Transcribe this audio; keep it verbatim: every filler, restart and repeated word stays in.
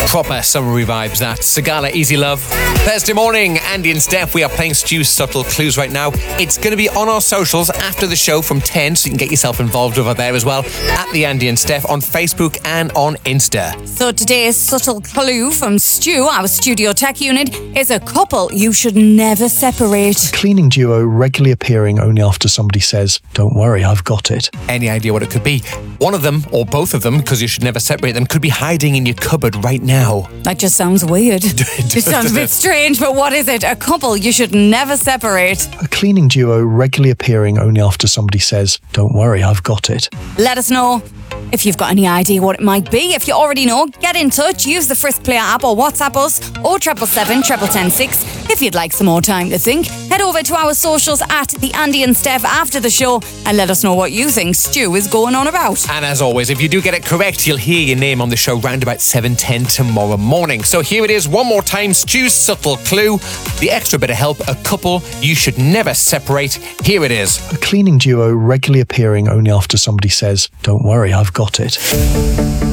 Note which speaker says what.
Speaker 1: Proper summery vibes, that. Sigala, Easy Love. Thursday morning, Andy and Steph, we are playing Stu's Subtle Clues right now. It's going to be on our socials after the show from ten, so you can get yourself involved over there as well, at the Andy and Steph on Facebook and on Insta.
Speaker 2: So today's subtle clue from Stu, our studio tech unit, is a couple you should never separate.
Speaker 3: A cleaning duo regularly appearing only after somebody says, "Don't worry, I've got it."
Speaker 1: Any idea what it could be? One of them, or both of them, because you should never separate them, could be hiding in your cupboard right now.
Speaker 2: That just sounds weird. It sounds a bit strange, but what is it? A couple you should never separate.
Speaker 3: A cleaning duo regularly appearing only after somebody says, "Don't worry, I've got it."
Speaker 2: Let us know if you've got any idea what it might be. If you already know, get in touch. Use the Frisk Player app or WhatsApp us or triple seven triple ten six. If you'd like some more time to think, head over to our socials at the Andy and Steph after the show and let us know what you think Stu is going on about.
Speaker 1: And as always, if you do get it correct, you'll hear your name on the show round about seven ten tomorrow morning. So here it is one more time, Stu's Subtle Clue. The extra bit of help, a couple you should never separate. Here it is.
Speaker 3: A cleaning duo regularly appearing only after somebody says, "Don't worry, I've got it."